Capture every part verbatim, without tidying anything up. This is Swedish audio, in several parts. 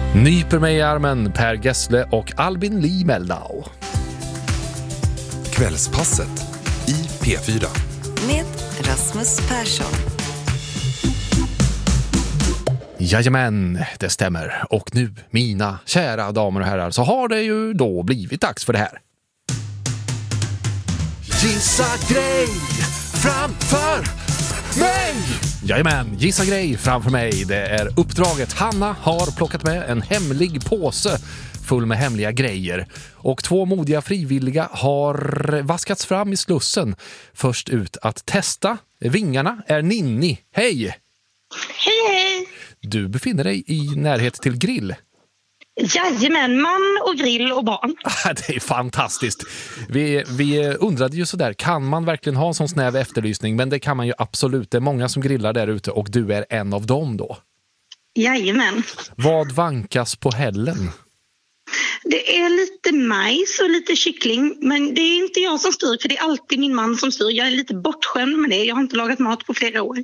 Nyper mig i armen, Per Gessle och Albin Lee Meldau. Kvällspasset i P fyra. Med Rasmus Persson. Jajamän, det stämmer. Och nu, mina kära damer och herrar, så har det ju då blivit dags för det här. Gissa grej framför mig! Jajamän, gissa grej framför mig. Det är uppdraget. Hanna har plockat med en hemlig påse full med hemliga grejer. Och två modiga frivilliga har vaskats fram i slussen. Först ut att testa vingarna är Ninni. Hej! Hej, hej! Du befinner dig i närhet till grill. Jajamän, man och grill och barn. Det är fantastiskt. Vi, vi undrade ju sådär, kan man verkligen ha en sån snäv efterlysning? Men det kan man ju absolut. Det är många som grillar där ute och du är en av dem då. Jajamän. Vad vankas på hällen? Det är lite majs och lite kyckling, men det är inte jag som styr, för det är alltid min man som styr. Jag är lite bortskämd med det. Jag har inte lagat mat på flera år.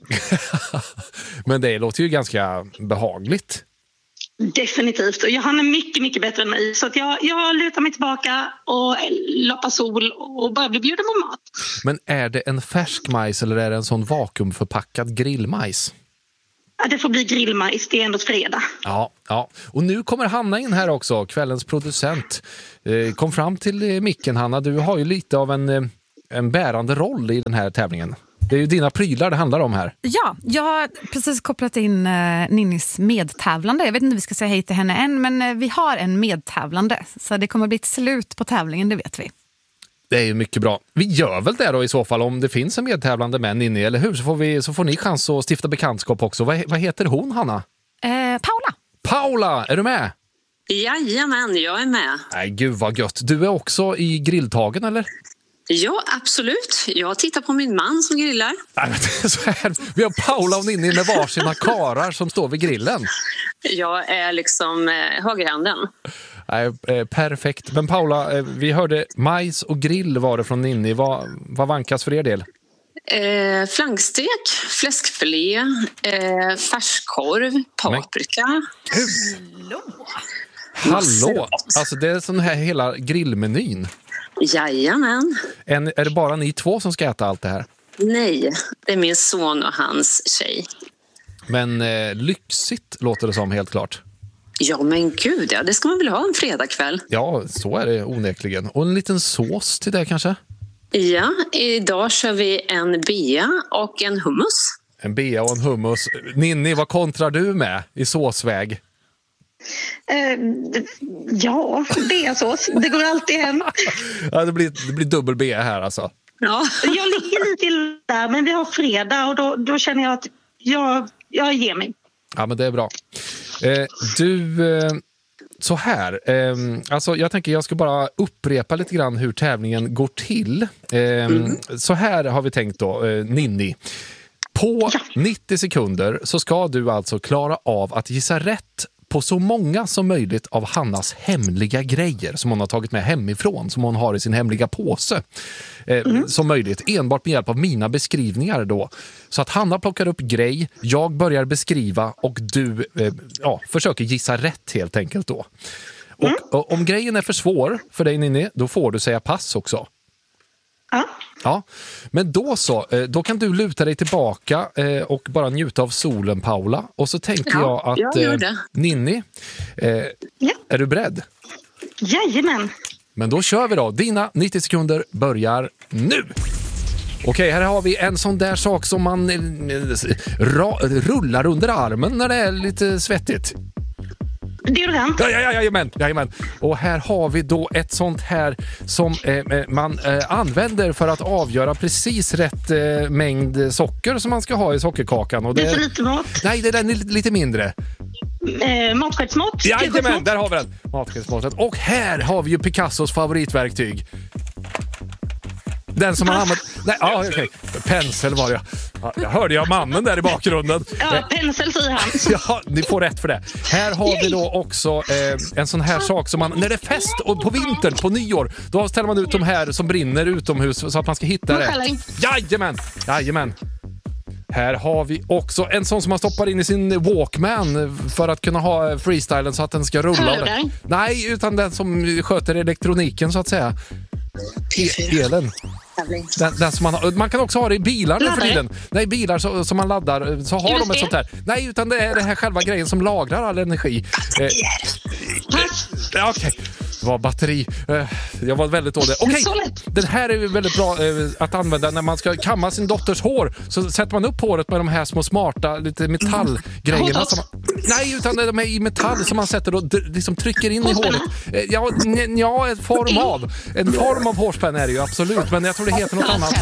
Men det låter ju ganska behagligt. Definitivt. Och han är mycket, mycket bättre än mig. Så att jag, jag lutar mig tillbaka och loppar sol och bara blir bjuden på mat. Men är det en färsk majs eller är det en sån vakuumförpackad grillmajs? Ja, det får bli grillmajs. Det är ändå fredag. Ja, ja. Och nu kommer Hanna in här också, kvällens producent. Eh, kom fram till eh, micken, Hanna. Du har ju lite av en, eh, en bärande roll i den här tävlingen. Det är ju dina prylar det handlar om här. Ja, jag har precis kopplat in uh, Ninnis medtävlande. Jag vet inte om vi ska säga hej till henne än, men uh, vi har en medtävlande. Så det kommer bli ett slut på tävlingen, det vet vi. Det är ju mycket bra. Vi gör väl det då i så fall om det finns en medtävlande med Ninni, eller hur? Så får, vi, så får ni chans att stifta bekantskap också. Vad, vad heter hon, Hanna? Uh, Paula. Paula, är du med? Jajamän, jag är med. Nej, gud vad gött. Du är också i grilltagen, eller? Ja, absolut. Jag tittar på min man som grillar. Nej, men så här. Vi har Paula och Ninni med varsina karar som står vid grillen. Jag är liksom eh, högerhanden. Nej, eh, perfekt. Men Paula, eh, vi hörde majs och grill var det från Ninni. Vad, vad vankas för er del? Eh, flankstek, fläskfilé, eh, färskkorv, paprika. Hallå! Hallå! Alltså det är sån här hela grillmenyn. Jajamän. En, är det bara ni två som ska äta allt det här? Nej, det är min son och hans tjej. Men eh, lyxigt låter det som, helt klart. Ja, men gud, ja, det ska man väl ha en fredagkväll. Ja, så är det onekligen. Och en liten sås till det kanske? Ja, idag kör vi en bea och en hummus. En bea och en hummus. Ninni, vad kontrar du med i såsväg? Uh, ja, beasås. Det går alltid hem. Ja, det blir, det blir dubbel bea här alltså. Ja. Jag ligger lite till där, men vi har fredag och då, då känner jag att jag, jag ger mig. Ja, men det är bra. Eh, du, eh, så här. Eh, alltså jag tänker jag ska bara upprepa lite grann hur tävlingen går till. Eh, mm. Så här har vi tänkt då, eh, Ninni. På ja. nittio sekunder så ska du alltså klara av att gissa rätt på så många som möjligt av Hannas hemliga grejer som hon har tagit med hemifrån, som hon har i sin hemliga påse. Eh, mm. Som möjligt, enbart med hjälp av mina beskrivningar då. Så att Hanna plockar upp grej, jag börjar beskriva och du eh, ja, försöker gissa rätt helt enkelt då. Och, mm. och om grejen är för svår för dig, Ninni, då får du säga pass också. Ja. Ja, men då så, då kan du luta dig tillbaka och bara njuta av solen, Paula. Och så tänker ja, jag att jag gör det. Ninni, eh, ja. är du beredd? Jajamän. Men då kör vi då. Dina nittio sekunder börjar nu. Okej, här har vi en sån där sak som man eh, ra, rullar under armen när det är lite svettigt. Deodorant. Ja, ja, ja, jajamän, jajamän. Och här har vi då ett sånt här som eh, man eh, använder för att avgöra precis rätt eh, mängd socker som man ska ha i sockerkakan. Och det är lite mat. Nej, det är den lite mindre. Eh, matskedsmått. Jajamän, där har vi den. Matskedsmåttet. Och här har vi ju Picassos favoritverktyg. Den som man använder... Nej, ja, okej. Okay. Pensel var det. Ja, jag hörde jag mannen där i bakgrunden. Ja, pensel säger han. Ja, ni får rätt för det. Här har vi då också eh, en sån här sak som man... När det är fest och på vintern, på nyår, då ställer man ut de här som brinner utomhus så att man ska hitta det. Jajamän, jajamän. Här har vi också en sån som man stoppar in i sin Walkman för att kunna ha freestylen så att den ska rulla. Hörlurar? Nej, utan den som sköter elektroniken så att säga. E- elen. Den, den som man, har, man kan också ha det i bilar nu för tiden. Nej, bilar så, som man laddar så har de ett sånt där. Nej, utan det är det här själva grejen som lagrar all energi. Eh, eh, Okej. Okay. Det var batteri. Eh, jag var väldigt dålig. Okej, okay. Den här är väldigt bra eh, att använda när man ska kamma sin dotters hår. Så sätter man upp håret med de här små smarta lite metallgrejerna. Som man, nej, utan de är i metall som man sätter och d- liksom trycker in i håret. Eh, ja, n- ja, en form av. En form av hårspänn är det ju absolut. Men jag tror det heter något annat.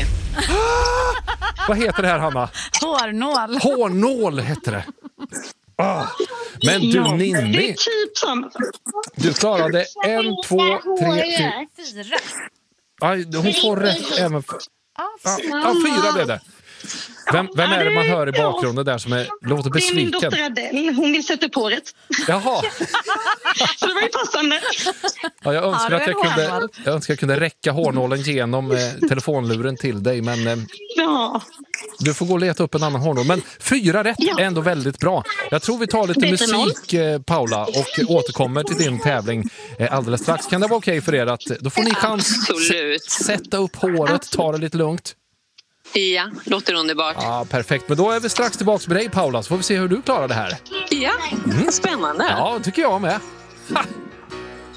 Vad heter det här, Hanna? Hårnål. Hårnål heter det. Ah. Men du, Ja, det är Ninni, typ samma. du klarade en, två, tre, fyra. Fyra. Aj, hon får rätt även för... Ja, ja, fyra blev det. Vem, vem är det man hör i bakgrunden där som är, låter Det är min besviken? dotter Adele. Hon vill sätta på håret. Jaha. Så det var ju passande. Ja, jag önskar Har att du jag en kunde, hårnål? jag önskar jag kunde räcka hårnålen genom eh, telefonluren till dig, men eh, Ja. du får gå och leta upp en annan hårnål. Men fyra rätt Ja. är ändå väldigt bra. Jag tror vi tar lite Bättre noll. musik, eh, Paula, och återkommer till din tävling eh, alldeles strax. Kan det vara okej för er att då får ni chans Absolut. s- sätta upp håret, ta det lite lugnt? Ja, låter underbart. Ja, perfekt. Men då är vi strax tillbaka med dig, Paula, så får vi se hur du klarar det här. Ja, spännande. Ja, tycker jag med. Ha!